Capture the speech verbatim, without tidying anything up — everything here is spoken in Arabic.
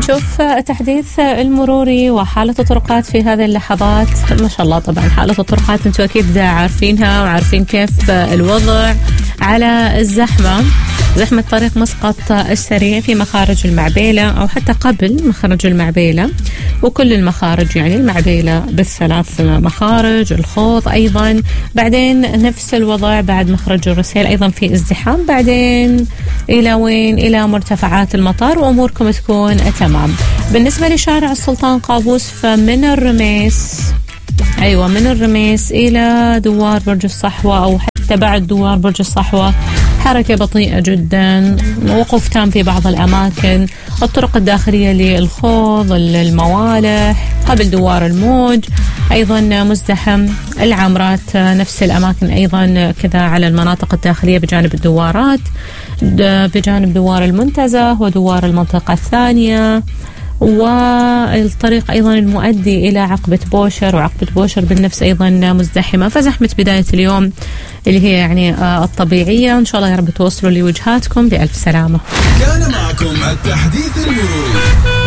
نشوف التحديث المروري وحالة الطرقات في هذه اللحظات. ما شاء الله طبعا حالة الطرقات انتم أكيد عارفينها وعارفين كيف الوضع على الزحمة. زحمة طريق مسقط السريع في مخارج المعبيلة أو حتى قبل مخرج المعبيلة وكل المخارج، يعني المعبيلة بالثلاث مخارج، الخوض أيضا، بعدين نفس الوضع بعد مخرج الرسيل أيضا في ازدحام، بعدين إلى وين؟ إلى مرتفعات المطار وأموركم تكون تمام. بالنسبة لشارع السلطان قابوس فمن الرميس أيوة من الرميس إلى دوار برج الصحوة أو حتى بعد دوار برج الصحوة حركة بطيئة جدا، وقوف تام في بعض الأماكن. الطرق الداخلية للخوض، الموالح، قبل دوار الموج أيضا مزدحم. العمرات نفس الأماكن أيضا كذا على المناطق الداخلية بجانب الدوارات، بجانب دوار المنتزه ودوار المنطقة الثانية، والطريق أيضا المؤدي إلى عقبة بوشر، وعقبة بوشر بالنفس أيضا مزدحمة. فزحمة بداية اليوم اللي هي يعني الطبيعية. إن شاء الله يا رب توصلوا لوجهاتكم بألف سلامة. كان معكم التحديث المروري.